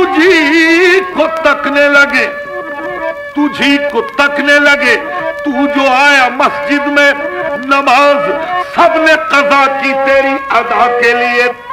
तुझी को तकने लगे, तुझी को तकने लगे। तू जो आया मस्जिद में, नमाज सबने कज़ा की तेरी अदा के लिए।